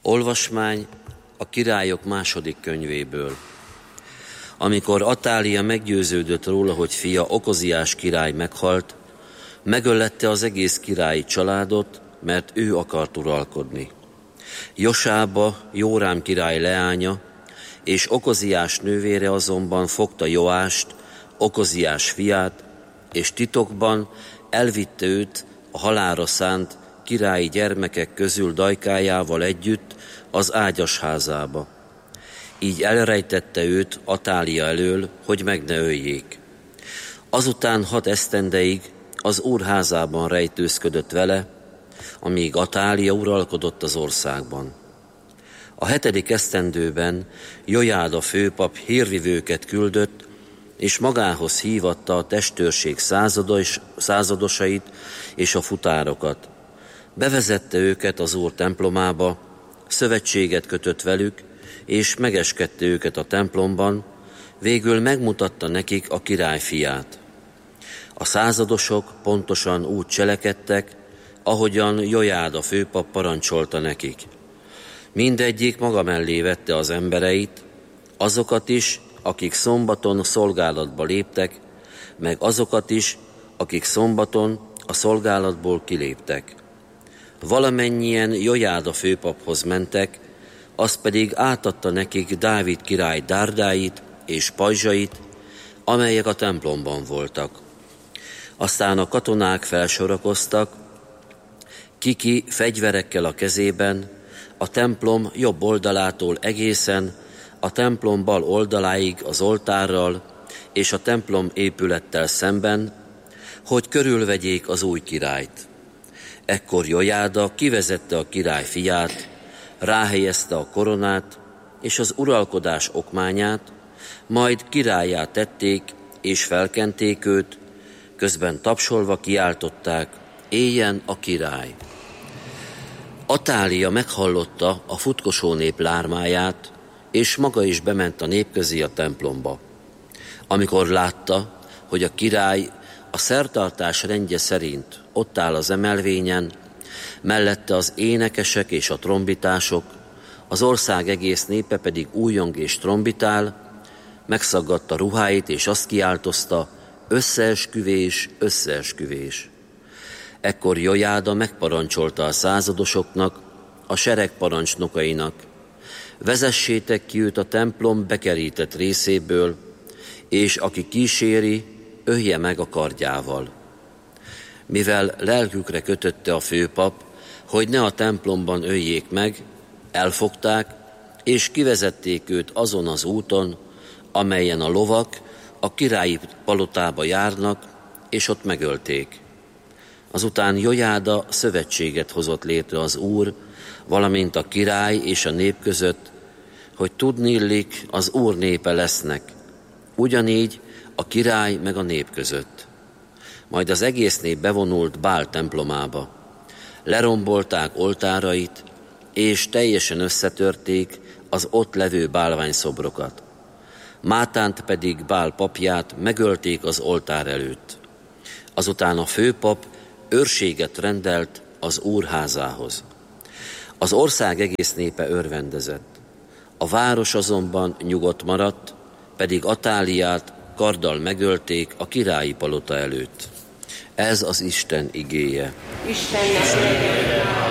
Olvasmány a Királyok második könyvéből. Amikor Atália meggyőződött róla, hogy fia Okoziás király meghalt, megöllette az egész királyi családot, mert ő akart uralkodni. Josába, Jórám király leánya, és Okoziás nővére azonban fogta Joást, Okoziás fiát, és titokban elvitte őt a halálra szánt királyi gyermekek közül dajkájával együtt az ágyasházába. Így elrejtette őt Atália elől, hogy meg ne öljék. Azután 6 esztendeig az úr házában rejtőzködött vele, amíg Atália uralkodott az országban. A 7. esztendőben Jojáda főpap hírvivőket küldött, és magához hívatta a testőrség századosait és a futárokat. Bevezette őket az úr templomába, szövetséget kötött velük, és megeskedte őket a templomban, végül megmutatta nekik a király fiát. A századosok pontosan úgy cselekedtek, ahogyan Jojáda főpap parancsolta nekik. Mindegyik maga mellé vette az embereit, azokat is, akik szombaton szolgálatba léptek, meg azokat is, akik szombaton a szolgálatból kiléptek. Valamennyien Jojáda főpaphoz mentek, az pedig átadta nekik Dávid király dárdáit és pajzsait, amelyek a templomban voltak. Aztán a katonák felsorakoztak, kiki fegyverekkel a kezében, a templom jobb oldalától egészen a templom bal oldaláig az oltárral és a templom épülettel szemben, hogy körülvegyék az új királyt. Ekkor Jojáda kivezette a király fiát, ráhelyezte a koronát és az uralkodás okmányát, majd királlyá tették és felkenték őt, közben tapsolva kiáltották: éljen a király! Atália meghallotta a futkosó nép lármáját, és maga is bement a nép közé a templomba. Amikor látta, hogy a király a szertartás rendje szerint ott áll az emelvényen, mellette az énekesek és a trombitások, az ország egész népe pedig újjong és trombitál, megszaggatta ruháit és azt kiáltozta: összeesküvés, összeesküvés. Ekkor Jojáda megparancsolta a századosoknak, a seregparancsnokainak: vezessétek ki őt a templom bekerített részéből, és aki kíséri, ölje meg a kardjával. Mivel lelkükre kötötte a főpap, hogy ne a templomban öljék meg, elfogták, és kivezették őt azon az úton, amelyen a lovak a királyi palotába járnak, és ott megölték. Azután Jojáda szövetséget hozott létre az úr, valamint a király és a nép között, hogy tudnillik, az úr népe lesznek, ugyanígy a király meg a nép között. Majd az egész nép bevonult Bál templomába. Lerombolták oltárait, és teljesen összetörték az ott levő bálványszobrokat. Mátánt pedig, Bál papját megölték az oltár előtt. Azután a főpap őrséget rendelt az úr házához. Az ország egész népe örvendezett. A város azonban nyugodt maradt, pedig Atáliát karddal megölték a királyi palota előtt. Ez az Isten igéje. Istennek legyen.